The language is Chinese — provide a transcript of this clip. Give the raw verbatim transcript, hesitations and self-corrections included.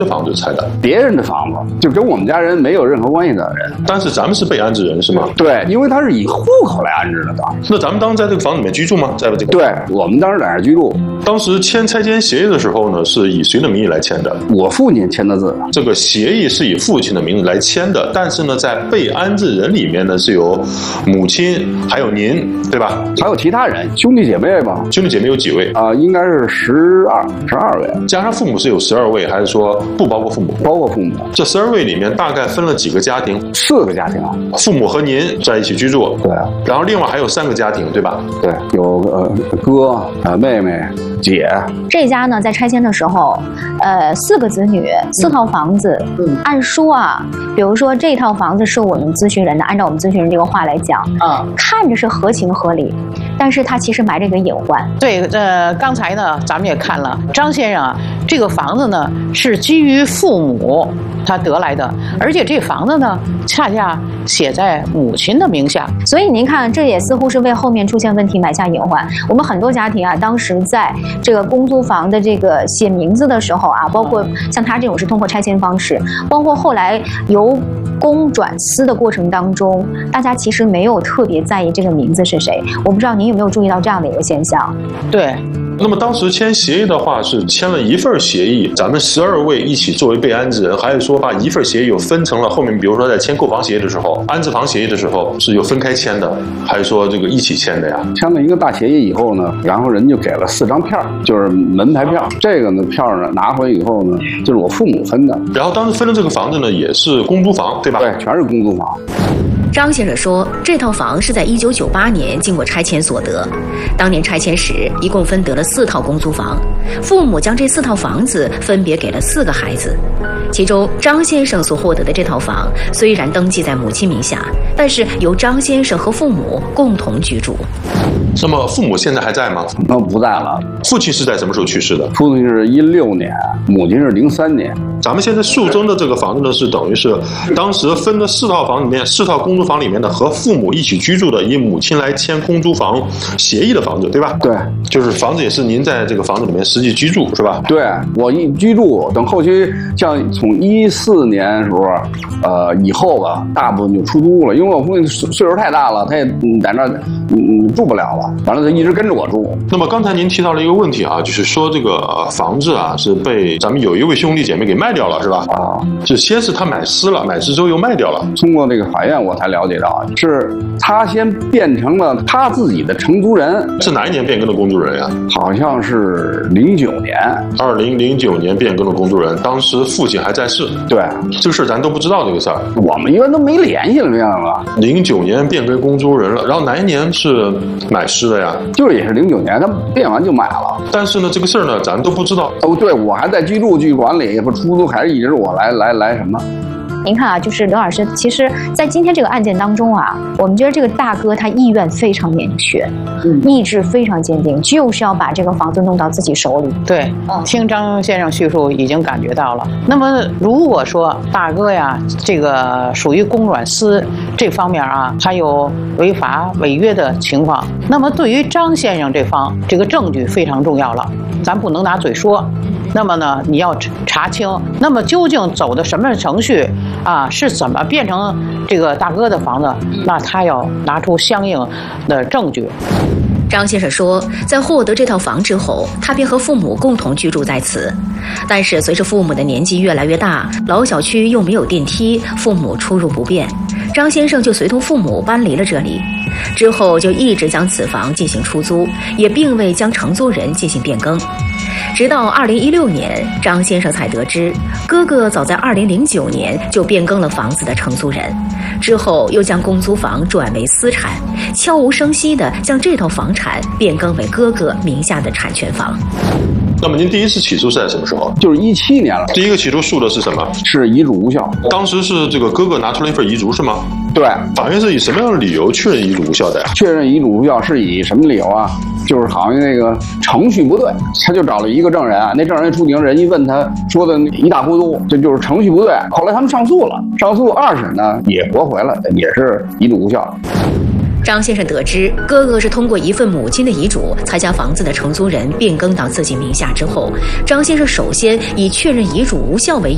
这房子拆的， 别人的房子，就跟我们家人没有任何关系的人。 但是咱们是被安置人是吗？ 对，因为他是以户口来安置的。 那咱们当时在这个房子里面居住吗？在这个？ 对，我们当时在那儿居住。 当时签拆迁协议的时候呢，是以谁的名义来签的？ 我父亲签的字。 这个协议是以父亲的名字来签的，但是呢，在被安置人里面呢，是有母亲，还有您，对吧？ 还有其他人，兄弟姐妹吧？ 兄弟姐妹有几位？ 啊、呃，应该是十二，十二位， 加上父母是有十二位，还是说不包括父母？ 包括父母。 这十二位里面大概分了几个家庭？ 四个家庭啊， 父母和您在一起居住。 对， 然后另外还有三个家庭，对吧？ 对，有呃哥、呃妹妹、姐。 这家呢，在拆迁的时候，呃，四个子女，四套房子。嗯，按说啊，比如说这套房子是我们咨询人的，按照我们咨询人这个话来讲，啊、嗯，看着是合情合理，但是他其实埋着一个隐患。 对，呃，刚才呢，咱们也看了张先生啊，这个房子呢是基于父母他得来的，而且这房子呢，恰恰写在母亲的名下， 所以您看，这也似乎是为后面出现问题埋下隐患。我们很多家庭啊，当时在这个公租房的这个写名字的时候啊，包括像他这种是通过拆迁方式，包括后来由公转私的过程当中，大家其实没有特别在意这个名字是谁。我不知道您有没有注意到这样的一个现象？ 对。 那么当时签协议的话是签了一份协议，咱们十二位一起作为被安置人，还是说把一份协议又分成了后面，比如说在签购房协议的时候，安置房协议的时候是有分开签的，还是说这个一起签的呀？ 签了一个大协议以后呢，然后人就给了四张票，就是门牌票。这个呢票呢拿回以后呢，就是我父母分的。 然后当时分的这个房子呢也是公租房，对吧？ 对，全是公租房。 张先生说，这套房是在一九九八年经过拆迁所得。当年拆迁时，一共分得了四套公租房，父母将这四套房子分别给了四个孩子。其中，张先生所获得的这套房虽然登记在母亲名下，但是由张先生和父母共同居住。 那么父母现在还在吗？ 那不在了。 父亲是在什么时候去世的？ 父亲是一六年，母亲是零三年。 咱们现在诉争的这个房子呢，是等于是当时分的四套房里面，四套公租房里面的和父母一起居住的，以母亲来签公租房协议的房子，对吧？ 对， 就是房子也是您在这个房子里面实际居住，是吧？ 对，我一居住，等后期像从一四年时候，呃以后吧，大部分就出租了，因为我父亲岁岁数太大了，他也在那嗯住不了了，完了他一直跟着我住。 那么刚才您提到了一个问题啊，就是说这个房子啊是被咱们有一位兄弟姐妹给卖掉了，是吧？啊，是先是他买私了，买私之后又卖掉了。 通过这个法院我才了解到，是他先变成了他自己的承租人。 是哪一年变更的公租人呀？ 好像是零九年， 二零零九年变更的公租人，当时父亲还在世。 对， 这个事儿咱都不知道这个事儿， 我们一般都没联系了，这样了。 零九年变更公租人了，然后哪一年是买私的呀？ 就是也是零九年，他变完就买了。 但是呢，这个事儿呢，咱都不知道。 哦，对，我还在居住局管理，不出租还是一直我来来来什么。 您看啊，就是刘老师，其实，在今天这个案件当中啊，我们觉得这个大哥他意愿非常明确，嗯，意志非常坚定，就是要把这个房子弄到自己手里。 对，嗯，听张先生叙述已经感觉到了。那么，如果说大哥呀，这个属于公转私这方面啊，他有违法违约的情况，那么对于张先生这方，这个证据非常重要了，咱不能拿嘴说。那么呢，你要查清，那么究竟走的什么程序啊？是怎么变成这个大哥的房子？那他要拿出相应的证据。 张先生说，在获得这套房之后，他便和父母共同居住在此。但是随着父母的年纪越来越大，老小区又没有电梯，父母出入不便，张先生就随同父母搬离了这里。之后就一直将此房进行出租，也并未将承租人进行变更。直到二零一六年，张先生才得知，哥哥早在二零零九年就变更了房子的承租人，之后又将公租房转为私产，悄无声息地将这套房产变更为哥哥名下的产权房。 那么您第一次起诉是在什么时候？ 就是一七年了。 第一个起诉诉的是什么？ 是遗嘱无效。 当时是这个哥哥拿出了一份遗嘱是吗？ 对。 法院是以什么样的理由确认遗嘱无效的呀？ 确认遗嘱无效是以什么理由啊？就是好像那个程序不对，他就找了一个证人啊，那证人出庭，人一问他说的一塌糊涂，这就是程序不对。后来他们上诉了，上诉二审呢也驳回了，也是遗嘱无效。 张先生得知哥哥是通过一份母亲的遗嘱才将房子的承租人变更到自己名下之后，张先生首先以确认遗嘱无效为